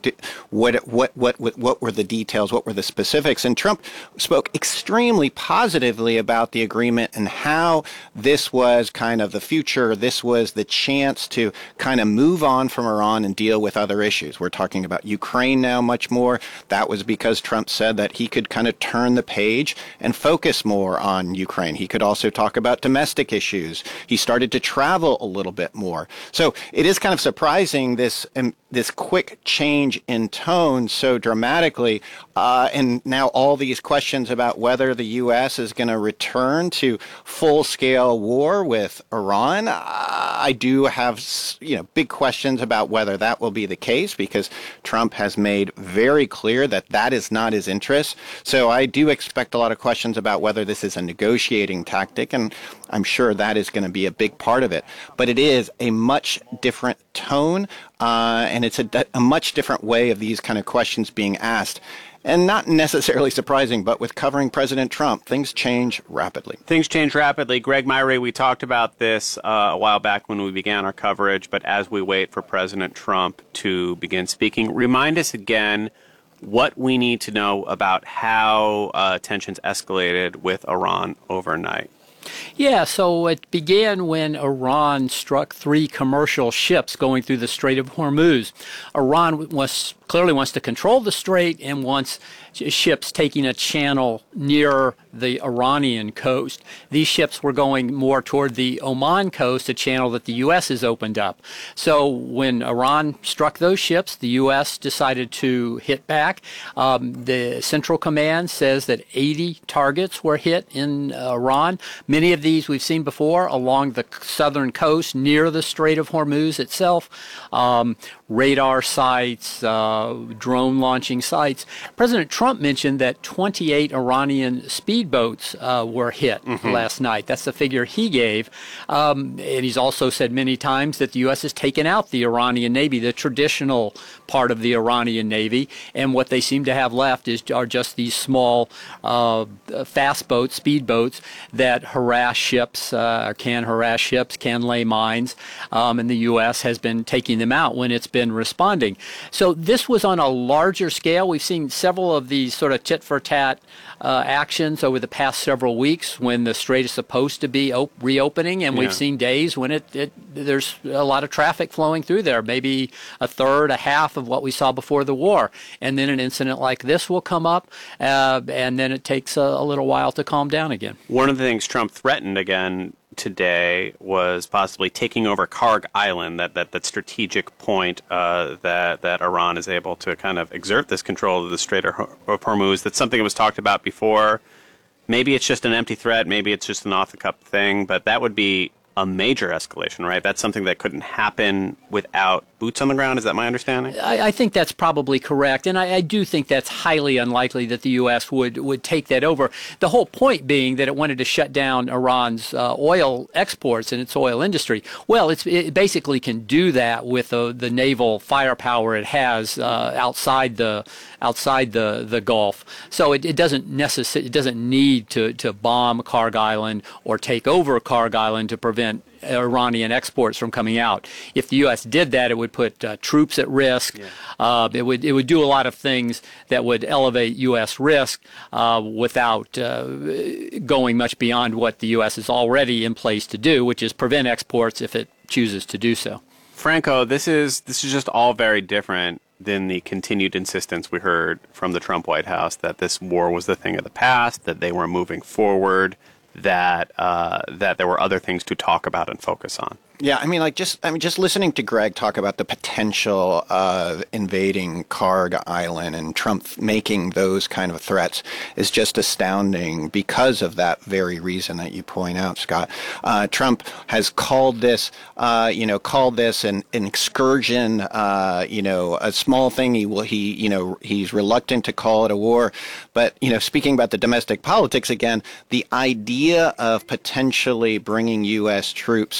[SPEAKER 14] what what what what, what were the details, what were the specifics. And Trump spoke extremely positively about the agreement and how this was kind of the future. This was the chance to kind of move on from Iran and deal with other issues. We're talking about Ukraine now much more. That was because Trump said that he could kind of turn the page and focus more on Ukraine. He could also talk about domestic issues. He started to travel a little bit more. So it is kind of surprising, this um, this quick change in tone so dramatically. Uh, and now all these questions about whether the U S is going to return to full-scale war with Iran. Uh, I do have, you know, big questions about whether that will be the case, because Trump has made very clear that that is not his interest. So I do expect a lot of questions about whether this is a negotiating tactic, and I'm sure that is going to be a big part of it. But it is a much different tone, uh, and it's a, a much different way of these kind of questions being asked. And not necessarily surprising, but with covering President Trump, things change rapidly.
[SPEAKER 10] Things change rapidly. Greg Myrie, we talked about this uh, a while back when we began our coverage, but as we wait for President Trump to begin speaking, remind us again what we need to know about how uh, tensions escalated with Iran overnight.
[SPEAKER 13] Yeah, so it began when Iran struck three commercial ships going through the Strait of Hormuz. Iran was clearly wants to control the strait and wants ships taking a channel near the Iranian coast. These ships were going more toward the Oman coast, a channel that the U S has opened up. So when Iran struck those ships, the U S decided to hit back. Um, the Central Command says that eighty targets were hit in uh, Iran. Many of these we've seen before along the southern coast near the Strait of Hormuz itself. Um, radar sites, uh, drone launching sites. President Trump mentioned that twenty-eight Iranian speedboats uh, were hit mm-hmm. last night. That's the figure he gave. Um, and he's also said many times that the U S has taken out the Iranian Navy, the traditional part of the Iranian Navy, and what they seem to have left is are just these small uh, fast boats, speedboats that harass ships, uh, can harass ships, can lay mines, um, and the U S has been taking them out when it's been responding. So this was on a larger scale. We've seen several of these sort of tit-for-tat uh, actions over the past several weeks when the strait is supposed to be op- reopening, and yeah. we've seen days when it, it there's a lot of traffic flowing through there, maybe a third, a half of what we saw before the war. And then an incident like this will come up, uh, and then it takes a, a little while to calm down again.
[SPEAKER 10] One of the things Trump threatened again today was possibly taking over Karg Island, that that, that strategic point uh, that that Iran is able to kind of exert this control of the Strait of Hormuz. That's something that was talked about before. Maybe it's just an empty threat. Maybe it's just an off-the-cuff thing. But that would be a major escalation, right? That's something that couldn't happen without boots on the ground. Is that my understanding?
[SPEAKER 13] I, I think that's probably correct. And I, I do think that's highly unlikely that the U S would, would take that over. The whole point being that it wanted to shut down Iran's uh, oil exports and its oil industry. Well, it's, it basically can do that with uh, the naval firepower it has uh, outside the outside the, the Gulf. So it, it doesn't necess- it doesn't need to, to bomb Karg Island or take over Karg Island to prevent Iranian exports from coming out. If the U S did that, it would put uh, troops at risk. Yeah. Uh, it would it would do a lot of things that would elevate U S risk uh, without uh, going much beyond what the U S is already in place to do, which is prevent exports if it chooses to do so.
[SPEAKER 10] Franco, this is this is just all very different than the continued insistence we heard from the Trump White House that this war was the thing of the past, that they were moving forward, that uh, that there were other things to talk about and focus on.
[SPEAKER 14] Yeah, I mean, like just I mean, just listening to Greg talk about the potential of invading Karg Island and Trump making those kind of threats is just astounding because of that very reason that you point out, Scott. Uh, Trump has called this, uh, you know, called this an, an excursion, uh, you know, a small thing. He will, he, you know, he's reluctant to call it a war. But you know, speaking about the domestic politics again, the idea of potentially bringing U S troops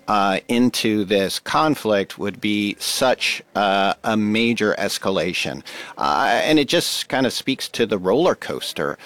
[SPEAKER 14] uh, into this conflict would be such uh, a major escalation. Uh, and it just kind of speaks to the roller coaster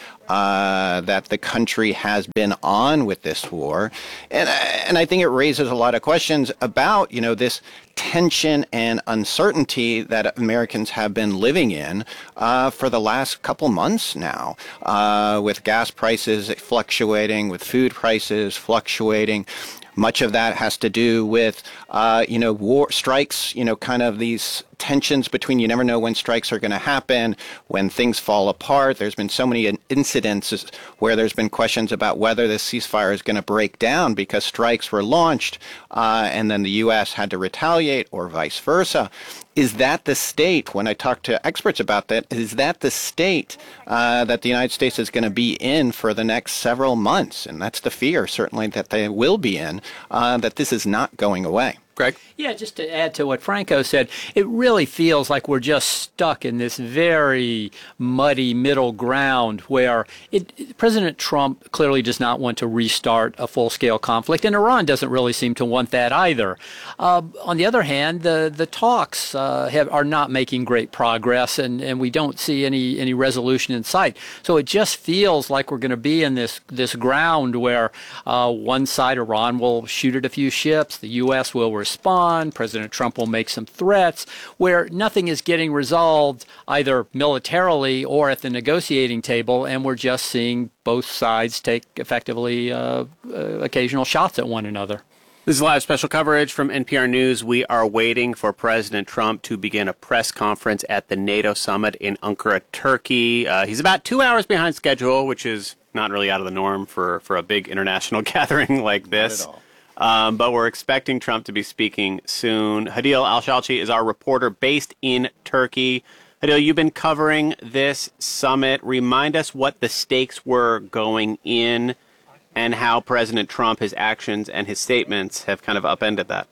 [SPEAKER 14] Uh, that the country has been on with this war. And, and I think it raises a lot of questions about, you know, this tension and uncertainty that Americans have been living in uh, for the last couple months now, uh, with gas prices fluctuating, with food prices fluctuating. Much of that has to do with, uh, you know, war strikes, you know, kind of these tensions between, you never know when strikes are going to happen, when things fall apart. There's been so many incidences where there's been questions about whether this ceasefire is going to break down because strikes were launched uh, and then the U S had to retaliate, or vice versa. Is that the state, when I talk to experts about that, is that the state uh, that the United States is going to be in for the next several months? And that's the fear, certainly, that they will be in, uh, that this is not going away.
[SPEAKER 10] Greg?
[SPEAKER 13] Yeah, just to add to what Franco said, it really feels like we're just stuck in this very muddy middle ground where it, President Trump clearly does not want to restart a full-scale conflict, and Iran doesn't really seem to want that either. Uh, on the other hand, the, the talks uh, have, are not making great progress, and, and we don't see any, any resolution in sight. So it just feels like we're going to be in this, this ground where uh, one side, Iran, will shoot at a few ships, the U S will respond, President Trump will make some threats, where nothing is getting resolved either militarily or at the negotiating table, and we're just seeing both sides take effectively uh, uh, occasional shots at one another.
[SPEAKER 10] This is live special coverage from N P R News. We are waiting for President Trump to begin a press conference at the NATO summit in Ankara, Turkey. Uh, he's about two hours behind schedule, which is not really out of the norm for, for a big international gathering like this. Not at all. Um, but we're expecting Trump to be speaking soon. Hadil Al-Shalchi is our reporter based in Turkey. Hadil, you've been covering this summit. Remind us what the stakes were going in and how President Trump, his actions and his statements have kind of upended that.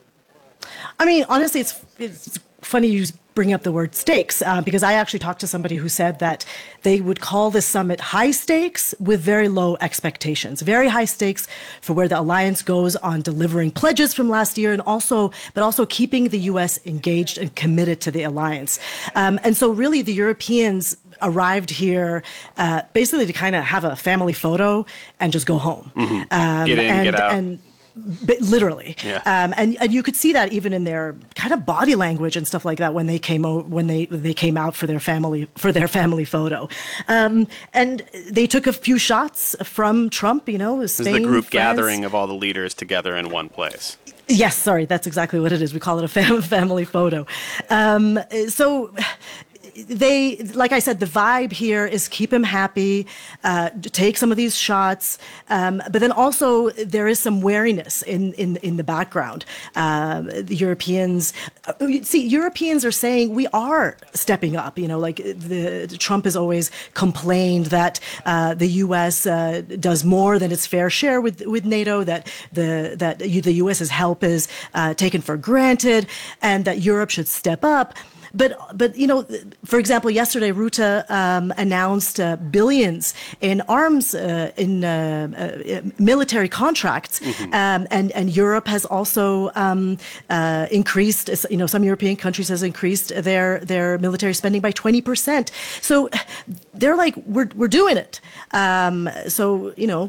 [SPEAKER 12] I mean, honestly, it's, it's funny you bring up the word stakes, uh, because I actually talked to somebody who said that they would call this summit high stakes with very low expectations. Very high stakes for where the alliance goes on delivering pledges from last year, and also, but also keeping the U S engaged and committed to the alliance. Um, and so really the Europeans arrived here uh, basically to kind of have a family photo and just go home.
[SPEAKER 10] Mm-hmm.
[SPEAKER 12] Um,
[SPEAKER 10] get in,
[SPEAKER 12] and,
[SPEAKER 10] get out.
[SPEAKER 12] And, But literally,
[SPEAKER 10] yeah.
[SPEAKER 12] um, and and you could see that even in their kind of body language and stuff like that when they came o- when they they came out for their family for their family photo, um, and they took a few shots from Trump. You know, Spain,
[SPEAKER 10] this is the group
[SPEAKER 12] France.
[SPEAKER 10] gathering of all the leaders together in one place.
[SPEAKER 12] Yes, sorry, that's exactly what it is. We call it a fam- family photo. Um, so. They, like I said, the vibe here is keep him happy, uh, take some of these shots, um, but then also there is some wariness in, in, in the background. Uh, the Europeans, see, Europeans are saying we are stepping up. You know, like the Trump has always complained that uh, the U S uh, does more than its fair share with with NATO, that the that the U S's help is uh, taken for granted, and that Europe should step up. But, but you know, for example, yesterday, Rutte um, announced uh, billions in arms, uh, in uh, uh, military contracts. Mm-hmm. um, and, and Europe has also um, uh, increased, you know, some European countries has increased their, their military spending by twenty percent. So they're like, we're, we're doing it. Um, so, you know,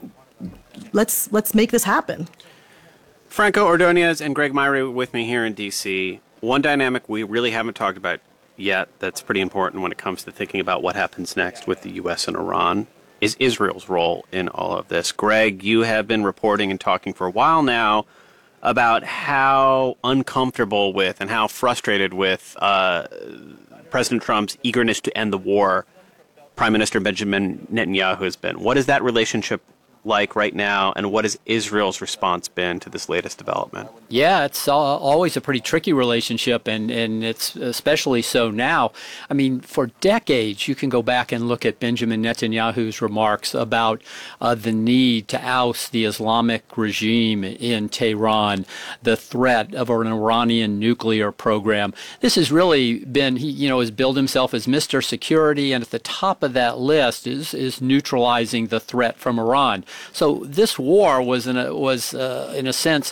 [SPEAKER 12] let's, let's make this happen.
[SPEAKER 10] Franco Ordonez and Greg Myrie with me here in D C One dynamic we really haven't talked about yet that's pretty important when it comes to thinking about what happens next with the U S and Iran is Israel's role in all of this. Greg, you have been reporting and talking for a while now about how uncomfortable with and how frustrated with uh, President Trump's eagerness to end the war Prime Minister Benjamin Netanyahu has been. What is that relationship like right now, and what has Israel's response been to this latest development?
[SPEAKER 13] Yeah, it's uh, always a pretty tricky relationship, and, and it's especially so now. I mean, for decades, you can go back and look at Benjamin Netanyahu's remarks about uh, the need to oust the Islamic regime in Tehran, the threat of an Iranian nuclear program. This has really been, he you know, has billed himself as Mister Security, and at the top of that list is, is neutralizing the threat from Iran. So this war was in a, was uh, in a sense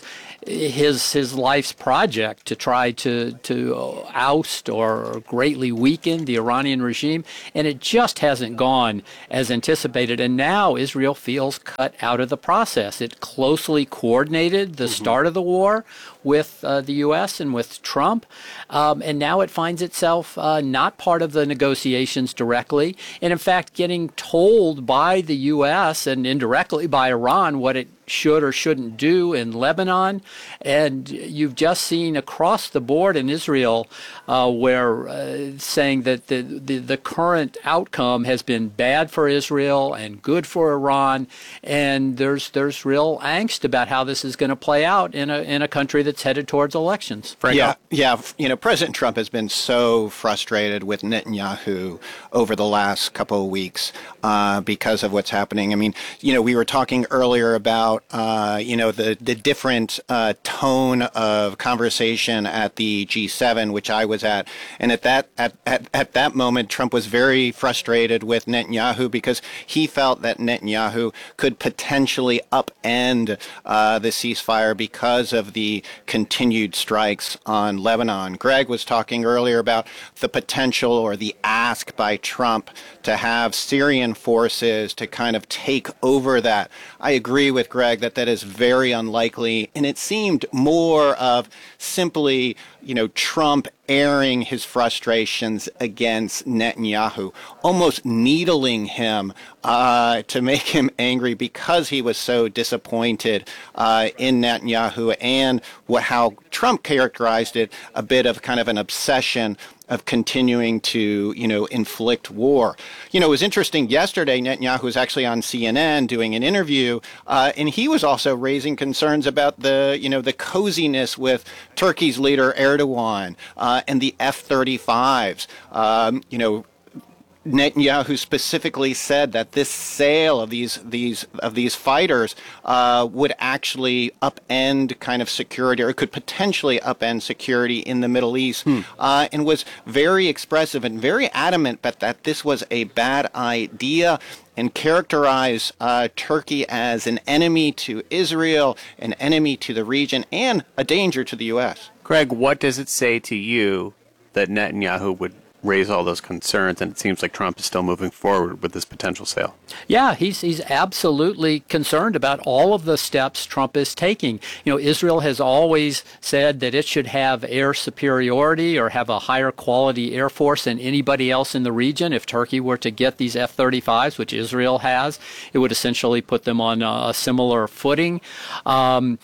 [SPEAKER 13] his his life's project to try to to oust or greatly weaken the Iranian regime, and it just hasn't gone as anticipated. And now Israel feels cut out of the process. It closely coordinated the mm-hmm. start of the war with uh, the U S and with Trump, um, and now it finds itself uh, not part of the negotiations directly, and in fact getting told by the U S and indirectly by Iran what it should or shouldn't do in Lebanon. And you've just seen across the board in Israel uh, where uh, saying that the, the, the current outcome has been bad for Israel and good for Iran. And there's there's real angst about how this is going to play out in a in a country that's headed towards elections.
[SPEAKER 14] Franco? Yeah, yeah. You know, President Trump has been so frustrated with Netanyahu over the last couple of weeks uh, because of what's happening. I mean, you know, we were talking earlier about Uh, you know, the, the different uh, tone of conversation at the G seven, which I was at. And at that at, at, at that moment, Trump was very frustrated with Netanyahu because he felt that Netanyahu could potentially upend uh, the ceasefire because of the continued strikes on Lebanon. Greg was talking earlier about the potential or the ask by Trump to have Syrian forces to kind of take over that. I agree with Greg that that is very unlikely, and it seemed more of simply, you know, Trump airing his frustrations against Netanyahu, almost needling him uh, to make him angry because he was so disappointed uh, in Netanyahu, and what how Trump characterized it, a bit of kind of an obsession of continuing to, you know, inflict war. You know, it was interesting. Yesterday, Netanyahu was actually on C N N doing an interview, uh, and he was also raising concerns about the, you know, the coziness with Turkey's leader Erdogan uh, and the F thirty-fives. Um, you know, Netanyahu specifically said that this sale of these these of these fighters uh, would actually upend kind of security, or it could potentially upend security in the Middle East, hmm. uh, and was very expressive and very adamant that, that this was a bad idea, and characterize uh, Turkey as an enemy to Israel, an enemy to the region, and a danger to the U S.
[SPEAKER 10] Greg, what does it say to you that Netanyahu would raise all those concerns, and it seems like Trump is still moving forward with this potential sale?
[SPEAKER 13] Yeah, he's he's absolutely concerned about all of the steps Trump is taking. You know, Israel has always said that it should have air superiority or have a higher quality air force than anybody else in the region. If Turkey were to get these F thirty-fives, which Israel has, it would essentially put them on a, a similar footing. Um,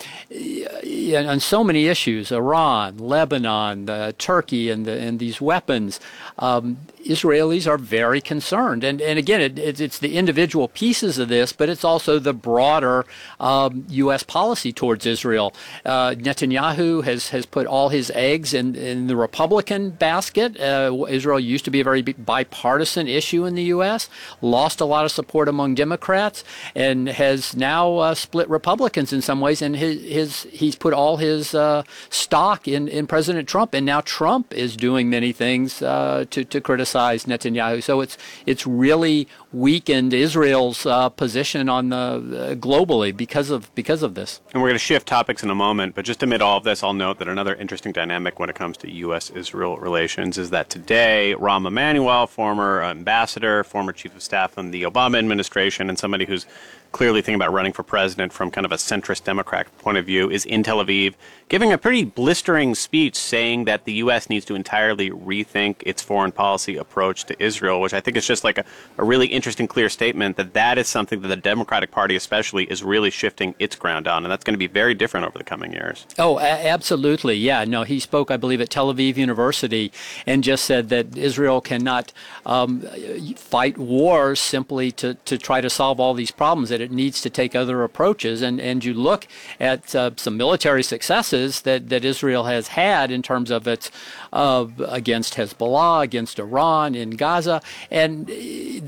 [SPEAKER 13] on so many issues, Iran, Lebanon, uh, Turkey, and, the, and these weapons, Um, Israelis are very concerned. And, and again, it, it, it's the individual pieces of this, but it's also the broader um, U S policy towards Israel. Uh, Netanyahu has, has put all his eggs in, in the Republican basket. Uh, Israel used to be a very bipartisan issue in the U S, lost a lot of support among Democrats, and has now uh, split Republicans in some ways. And his, his he's put all his uh, stock in, in President Trump. And now Trump is doing many things uh, to, to criticize Netanyahu. So it's it's really weakened Israel's uh, position on the uh, globally because of because of this.
[SPEAKER 10] And we're going to shift topics in a moment, but just amid all of this, I'll note that another interesting dynamic when it comes to U S Israel relations is that today, Rahm Emanuel, former ambassador, former chief of staff in the Obama administration, and somebody who's clearly thinking about running for president from kind of a centrist Democrat point of view, is in Tel Aviv giving a pretty blistering speech saying that the U S needs to entirely rethink its foreign policy approach to Israel, which I think is just like a, a really interesting, clear statement that that is something that the Democratic Party especially is really shifting its ground on, and that's going to be very different over the coming years.
[SPEAKER 13] Oh, a- absolutely. Yeah, no, he spoke, I believe, at Tel Aviv University and just said that Israel cannot um, fight wars simply to, to try to solve all these problems, that it needs to take other approaches. And, and you look at uh, some military successes that, that Israel has had in terms of its uh, against Hezbollah, against Iran, in Gaza, and these have not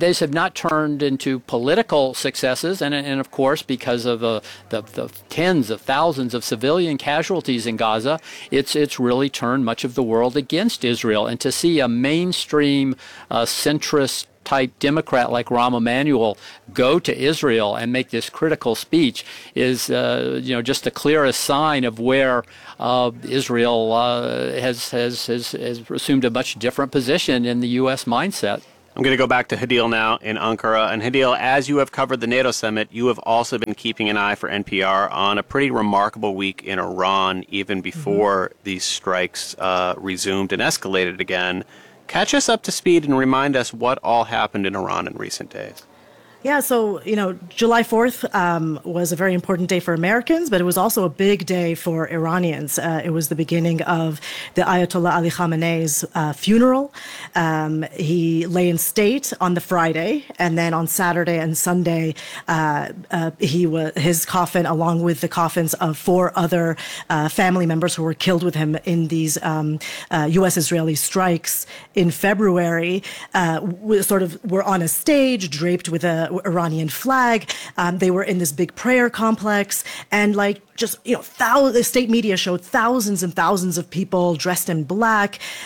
[SPEAKER 13] not turned into political successes. And, and of course, because of uh, the, the tens of thousands of civilian casualties in Gaza, it's it's really turned much of the world against Israel. And to see a mainstream uh, centrist type Democrat like Rahm Emanuel go to Israel and make this critical speech is, uh, you know, just the clearest sign of where uh, Israel uh, has, has has has assumed a much different position in the U S mindset.
[SPEAKER 10] I'm going to go back to Hadil now in Ankara. And Hadil, as you have covered the NATO summit, you have also been keeping an eye for N P R on a pretty remarkable week in Iran, even before mm-hmm. these strikes uh, resumed and escalated again. Catch us up to speed and remind us what all happened in Iran in recent days.
[SPEAKER 12] Yeah, so, you know, July fourth um, was a very important day for Americans, but it was also a big day for Iranians. Uh, it was the beginning of the Ayatollah Ali Khamenei's uh, funeral. Um, he lay in state on the Friday, and then on Saturday and Sunday, uh, uh, he was his coffin, along with the coffins of four other uh, family members who were killed with him in these um, uh, U S-Israeli strikes in February, uh, sort of were on a stage draped with a Iranian flag. Um, they were in this big prayer complex, and like just, you know, thousands, the state media showed thousands and thousands of people dressed in black.